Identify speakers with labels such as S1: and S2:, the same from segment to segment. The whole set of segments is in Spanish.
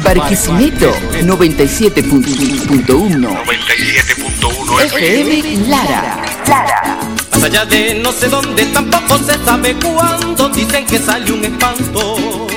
S1: Barquisimeto 97.1 FM Lara.
S2: Más allá de no sé dónde, tampoco se sabe cuándo, dicen que sale un espanto.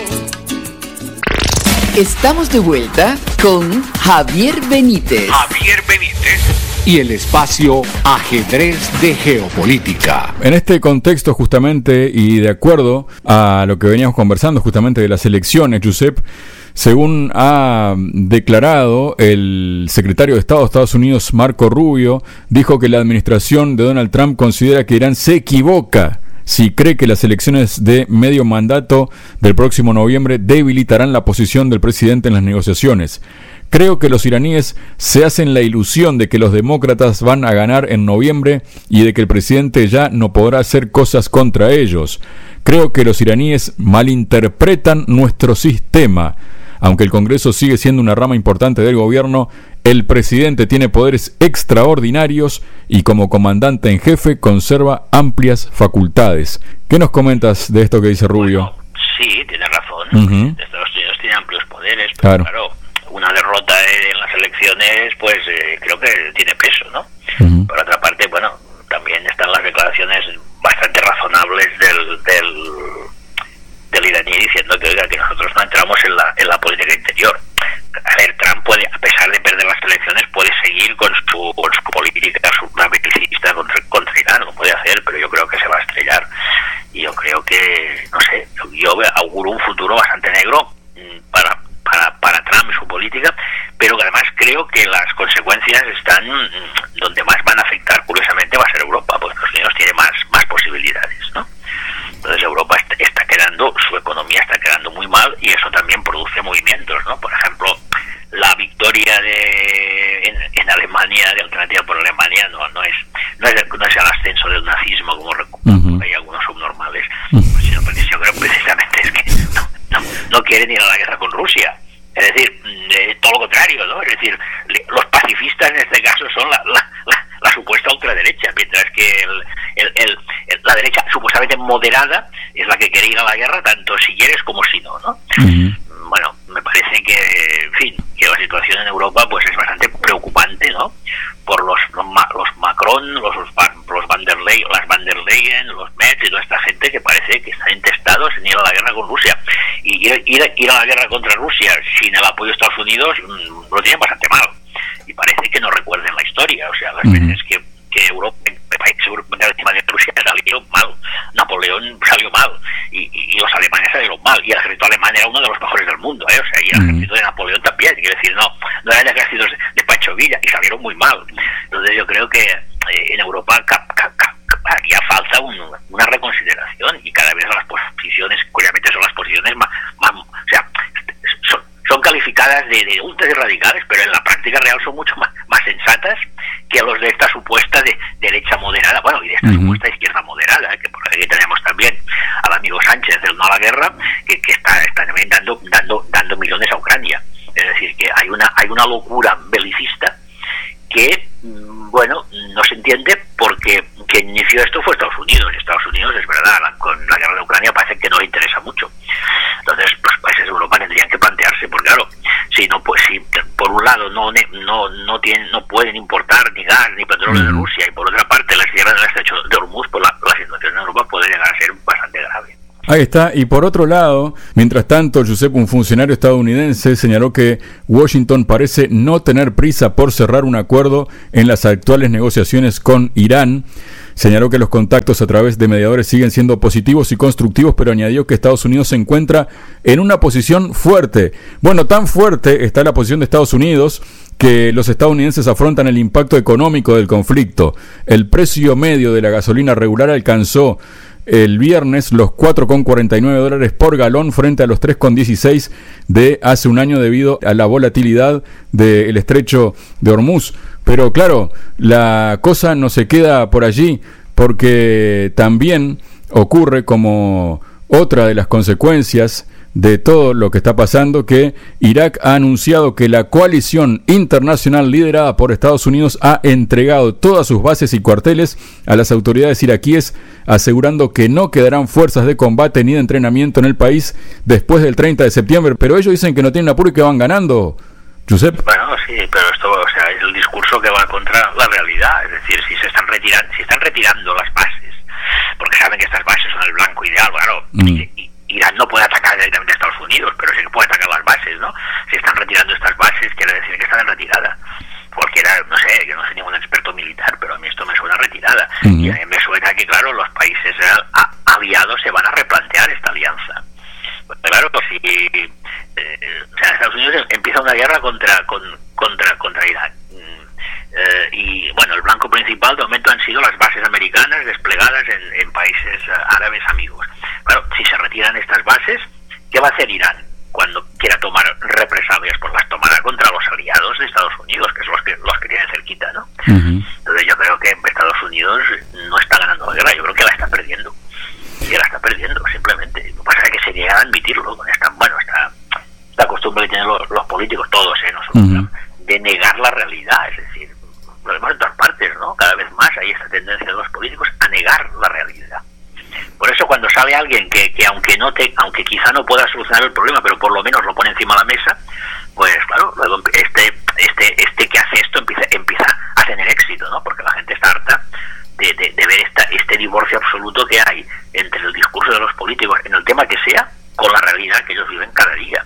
S1: Estamos de vuelta con Javier Benítez.
S3: Y el espacio Ajedrez de Geopolítica.
S4: En este contexto justamente y de acuerdo a lo que veníamos conversando justamente de las elecciones, Josep, según ha declarado el secretario de Estado de Estados Unidos, Marco Rubio, dijo que la administración de Donald Trump considera que Irán se equivoca si cree que las elecciones de medio mandato del próximo noviembre debilitarán la posición del presidente en las negociaciones. Creo que los iraníes se hacen la ilusión de que los demócratas van a ganar en noviembre y de que el presidente ya no podrá hacer cosas contra ellos. Creo que los iraníes malinterpretan nuestro sistema. Aunque el Congreso sigue siendo una rama importante del gobierno, el presidente tiene poderes extraordinarios y como comandante en jefe conserva amplias facultades. ¿Qué nos comentas de esto que dice Rubio?
S5: Bueno, sí, tiene razón. Estados Unidos tiene amplios poderes, pero claro, una derrota en las elecciones, pues creo que tiene peso, ¿no? Por otra parte, bueno, también están las declaraciones bastante razonables del iraní diciendo que, oiga, que nosotros no entramos en la política interior. A ver, Trump puede, a pesar de perder las elecciones, puede seguir con su política belicista contra Irán, lo puede hacer, pero yo creo que se va a estrellar. Y yo creo que, no sé, yo auguro un futuro bastante negro para Trump y su política, pero que además creo que las consecuencias están donde más van a afectar, curiosamente, va a ser Europa, porque Estados Unidos tiene más posibilidades, ¿no? Entonces Europa está quedando, su economía está quedando muy mal y eso también produce movimientos, ¿no? Por ejemplo, la victoria en Alemania, de Alternativa por Alemania, no es el ascenso del nazismo como hay algunos subnormales, sino porque yo creo precisamente es que no quieren ir a la guerra con Rusia. Es decir, todo lo contrario, ¿no? Es decir, los pacifistas en este caso son la supuesta ultraderecha, mientras que la derecha supuestamente moderada es la que quiere ir a la guerra tanto si quieres como si no, ¿no? Bueno, me parece que, en fin, que la situación en Europa pues es bastante preocupante, ¿no? Por los Macron, los Van der Leyen, los Metz y toda esta gente que parece que están intestados en ir a la guerra con Rusia. Y ir a la guerra contra Rusia sin el apoyo de Estados Unidos lo tienen bastante mal. Y parece que no recuerden la historia. O sea, las veces que Europa, el país encima de Rusia salió mal, Napoleón salió mal, y los alemanes salieron mal, y el ejército alemán era uno de los mejores del mundo, ¿eh? O sea, y el ejército de Napoleón también, quiero decir, no eran ejércitos de Pancho Villa, y salieron muy mal. Entonces yo creo que en Europa haría falta una reconsideración, y cada vez las posiciones, curiosamente son las posiciones más o sea, son calificadas de ultra y radicales, pero en la práctica real son mucho más sensatas que los de esta supuesta derecha moderada, bueno, y de esta supuesta izquierda moderada, que por aquí tenemos también al amigo Sánchez del No a la Guerra, que está también dando millones a Ucrania. Es decir, que hay una locura belicista que, bueno, no se entiende porque quien inició esto fue Estados Unidos, y Estados Unidos, es verdad, con la guerra de Ucrania parece que no le interesa mucho. Entonces, pues países de Europa tendrían que plantearse, porque claro, si por un lado no pueden importar ni gas ni petróleo de Rusia, y por otra parte les cierran el estrecho de Hormuz, pues la situación en Europa puede llegar a ser bastante grave.
S4: Ahí está, y por otro lado, mientras tanto, Josep, un funcionario estadounidense, señaló que Washington parece no tener prisa por cerrar un acuerdo en las actuales negociaciones con Irán. Señaló que los contactos a través de mediadores siguen siendo positivos y constructivos, pero añadió que Estados Unidos se encuentra en una posición fuerte. Bueno, tan fuerte está la posición de Estados Unidos que los estadounidenses afrontan el impacto económico del conflicto. El precio medio de la gasolina regular alcanzó el viernes los $4,49 por galón frente a los $3,16 de hace un año debido a la volatilidad del estrecho de Hormuz. Pero claro, la cosa no se queda por allí, porque también ocurre como otra de las consecuencias de todo lo que está pasando, que Irak ha anunciado que la coalición internacional liderada por Estados Unidos ha entregado todas sus bases y cuarteles a las autoridades iraquíes, asegurando que no quedarán fuerzas de combate ni de entrenamiento en el país después del 30 de septiembre. Pero ellos dicen que no tienen apuro y que van ganando. Josep.
S5: Bueno, sí, pero esto, o sea, es el discurso que va contra la realidad. Es decir, si están retirando las bases, porque saben que estas bases son el blanco ideal, claro. Irán no puede atacar directamente a Estados Unidos, pero sí que puede atacar las bases, ¿no? Si están retirando estas bases, quiere decir que están en retirada. Cualquiera, no sé, que no soy ningún experto militar, pero a mí esto me suena a retirada. Y a mí me suena que, claro, los países aliados se van a replantear esta alianza. Pues, claro, si o sea, Estados Unidos empieza una guerra contra Irak. Y bueno, el blanco principal de momento han sido las bases americanas desplegadas en países árabes amigos. Bueno, si se retiran estas bases, ¿qué va a hacer Irán cuando quiera tomar represalias? Pues las tomará contra los aliados de Estados Unidos, que son los que tienen cerquita, ¿no? Entonces yo creo que Estados Unidos no está ganando la guerra, yo creo que la está perdiendo. Que la está perdiendo, simplemente. Lo que pasa es que se niega a admitirlo con esta costumbre que tienen los políticos, todos, nosotros, de negar la realidad, es decir, lo vemos en todas partes, ¿no? Cada vez más hay esta tendencia de los políticos a negar la realidad. Por eso cuando sale alguien que aunque quizá no pueda solucionar el problema, pero por lo menos lo pone encima de la mesa, pues claro, luego este que hace esto empieza a tener éxito, ¿no? Porque la gente está harta de ver este divorcio absoluto que hay entre el discurso de los políticos en el tema que sea con la realidad que ellos viven cada día.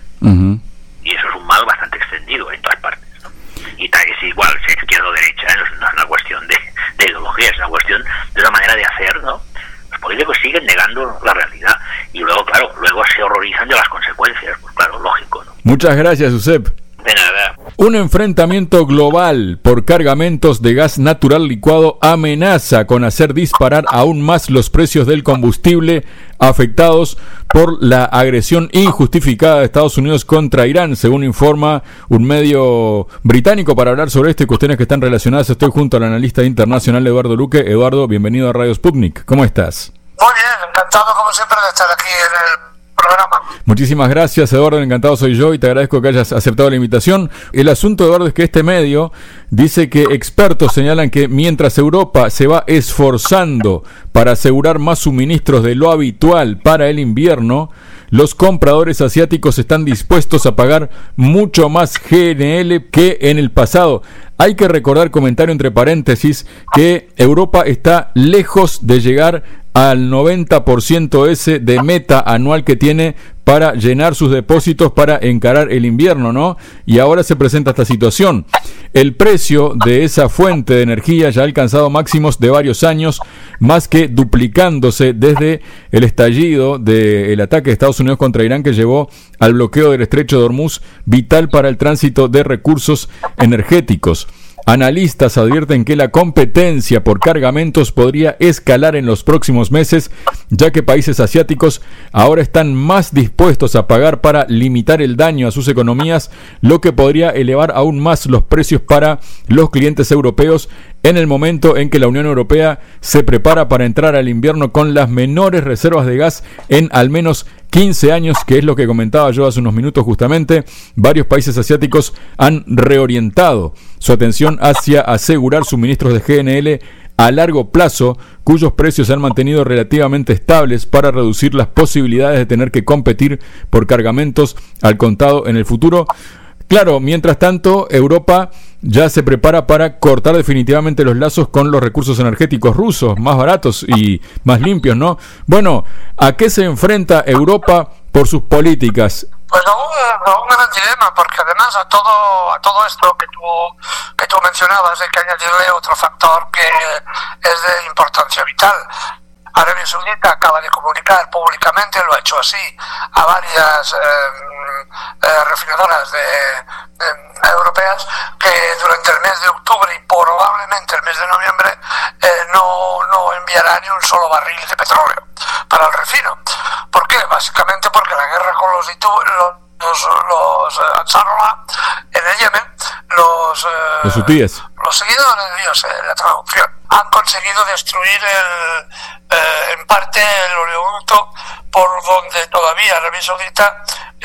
S5: Y eso es un mal bastante extendido en todas partes, ¿no? Y es igual, sea izquierda o derecha, no es una cuestión de ideología, es una cuestión de una manera de hacer, ¿no? Los políticos siguen negando la realidad y luego se horrorizan de las consecuencias, pues claro, lógico, ¿no?
S4: Muchas gracias, Josep.
S5: De nada.
S4: Un enfrentamiento global por cargamentos de gas natural licuado amenaza con hacer disparar aún más los precios del combustible afectados por la agresión injustificada de Estados Unidos contra Irán, según informa un medio británico. Para hablar sobre esto y cuestiones que están relacionadas, estoy junto al analista internacional Eduardo Luque. Eduardo, bienvenido a Radio Sputnik. ¿Cómo estás?
S6: Muy bien, encantado como siempre de estar aquí en el programa.
S4: Muchísimas gracias, Eduardo, encantado soy yo y te agradezco que hayas aceptado la invitación. El asunto, Eduardo, es que este medio dice que expertos señalan que mientras Europa se va esforzando para asegurar más suministros de lo habitual para el invierno, los compradores asiáticos están dispuestos a pagar mucho más GNL que en el pasado. Hay que recordar, comentario entre paréntesis, que Europa está lejos de llegar al 90% ese de meta anual que tiene para llenar sus depósitos para encarar el invierno, ¿no? Y ahora se presenta esta situación. El precio de esa fuente de energía ya ha alcanzado máximos de varios años, más que duplicándose desde el estallido del ataque de Estados Unidos contra Irán, que llevó al bloqueo del estrecho de Hormuz, vital para el tránsito de recursos energéticos. Analistas advierten que la competencia por cargamentos podría escalar en los próximos meses, ya que países asiáticos ahora están más dispuestos a pagar para limitar el daño a sus economías, lo que podría elevar aún más los precios para los clientes europeos en el momento en que la Unión Europea se prepara para entrar al invierno con las menores reservas de gas en al menos 15 años, que es lo que comentaba yo hace unos minutos justamente. Varios países asiáticos han reorientado su atención hacia asegurar suministros de GNL a largo plazo, cuyos precios se han mantenido relativamente estables para reducir las posibilidades de tener que competir por cargamentos al contado en el futuro. Claro, mientras tanto, Europa ya se prepara para cortar definitivamente los lazos con los recursos energéticos rusos, más baratos y más limpios, ¿no? Bueno, ¿a qué se enfrenta Europa por sus políticas?
S6: Pues a un gran dilema, porque además a todo esto que tú mencionabas, hay que añadirle otro factor que es de importancia vital. Arabia Saudita acaba de comunicar públicamente, lo ha hecho así, a varias refinadoras europeas, que durante el mes de octubre y probablemente el mes de noviembre no enviará ni un solo barril de petróleo para el refino. ¿Por qué? Básicamente porque la guerra con los Ansarullah en el Yemen, los hutíes los seguidores de Dios, la traducción, han conseguido destruir en parte el oleoducto por donde todavía Arabia Saudita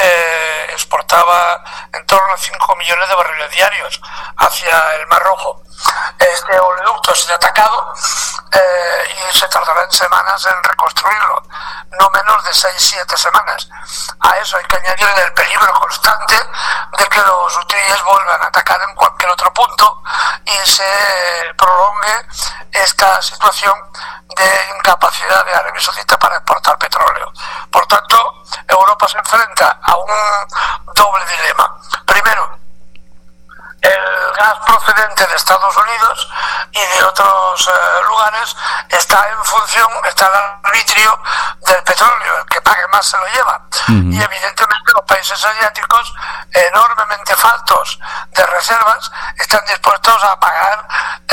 S6: exportaba en torno a 5 millones de barriles diarios hacia el Mar Rojo. Este oleoducto ha sido atacado y se tardarán semanas en reconstruirlo, no menos de 6-7 semanas. A eso hay que añadir el peligro constante de que los hutíes vuelvan a atacar en cualquier otro punto y se prolongue esta situación de incapacidad de Arabia Saudita para exportar petróleo. Por tanto, Europa se enfrenta a un doble dilema. Primero, el gas procedente de Estados Unidos y de otros lugares está al arbitrio del petróleo, el que pague más se lo lleva. Y evidentemente los países asiáticos, enormemente faltos de reservas, están dispuestos a pagar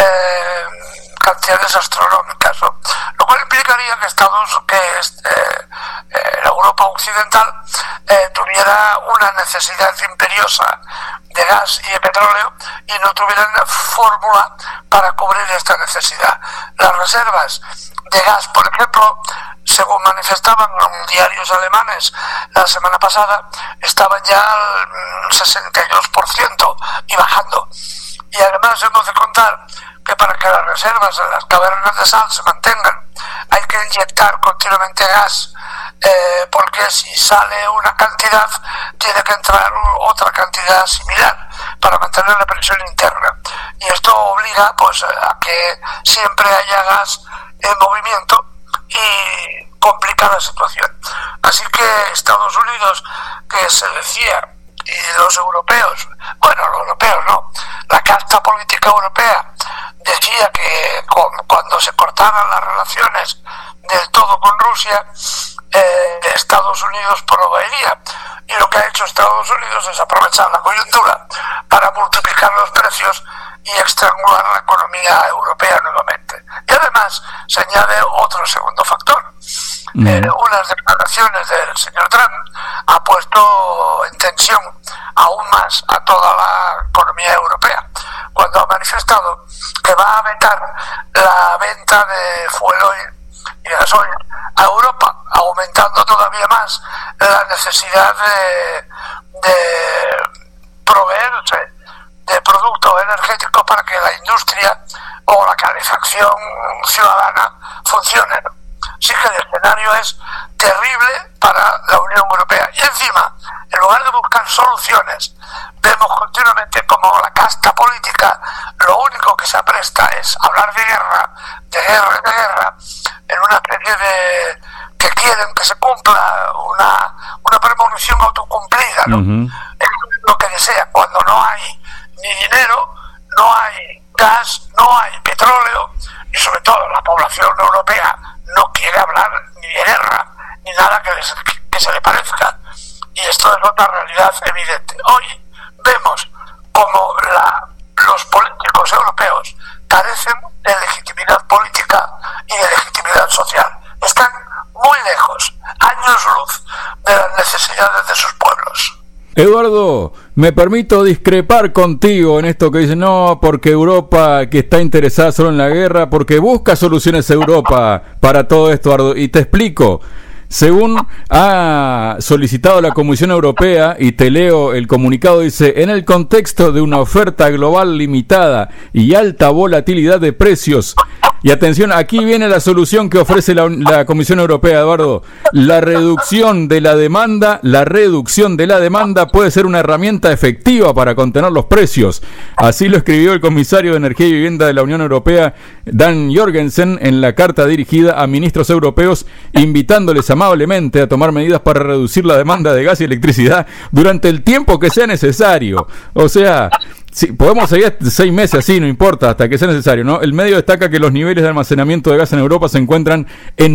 S6: cantidades astronómicas, ¿no? Lo cual implicaría que la Europa occidental tuviera una necesidad imperiosa de gas y de petróleo y no tuvieran fórmula para cubrir esta necesidad. Las reservas de gas, por ejemplo, según manifestaban diarios alemanes la semana pasada, estaban ya al 62% y bajando. Y además hemos de contar que para que las reservas en las cavernas de sal se mantengan hay que inyectar continuamente gas, porque si sale una cantidad tiene que entrar otra cantidad similar para mantener la presión interna, y esto obliga pues a que siempre haya gas en movimiento y complica la situación. Así que Estados Unidos, que se decía, y los europeos, bueno, los europeos no, la casta política europea decía que cuando se cortaran las relaciones del todo con Rusia, Estados Unidos proveería, y lo que ha hecho Estados Unidos es aprovechar la coyuntura para multiplicar los precios y estrangular la economía europea nuevamente. Y además se añade otro segundo factor. Unas declaraciones del señor Trump ha puesto en tensión aún más a toda la economía europea, cuando ha manifestado que va a vetar la venta de fuel oil y gasoil a Europa, aumentando todavía más la necesidad de proveerse de productos energéticos para que la industria o la calefacción ciudadana funcione. Sí que el escenario es terrible para la Unión Europea. Y encima, en lugar de buscar soluciones, vemos continuamente como la casta política lo único que se apresta es hablar de guerra, en una especie de que quieren que se cumpla una premonición autocumplida, ¿no? Es lo que desea, cuando no hay ni dinero, no hay gas, no hay petróleo, y sobre todo la población europea no quiere hablar ni de guerra, ni nada que se le parezca. Y esto es otra realidad evidente. Hoy vemos como los políticos europeos carecen de legitimidad política y de legitimidad social. Están muy lejos, años luz, de las necesidades de sus pueblos.
S4: Eduardo, me permito discrepar contigo en esto que dice, no, porque Europa, que está interesada solo en la guerra, porque busca soluciones Europa para todo esto, Eduardo, y te explico. Según ha solicitado la Comisión Europea, y te leo el comunicado, dice: en el contexto de una oferta global limitada y alta volatilidad de precios, y atención, aquí viene la solución que ofrece la Comisión Europea, Eduardo: la reducción de la demanda puede ser una herramienta efectiva para contener los precios. Así lo escribió el comisario de Energía y Vivienda de la Unión Europea, Dan Jorgensen, en la carta dirigida a ministros europeos, invitándoles amablemente a tomar medidas para reducir la demanda de gas y electricidad durante el tiempo que sea necesario. O sea, sí, podemos seguir 6 meses así, no importa, hasta que sea necesario, ¿no? El medio destaca que los niveles de almacenamiento de gas en Europa se encuentran en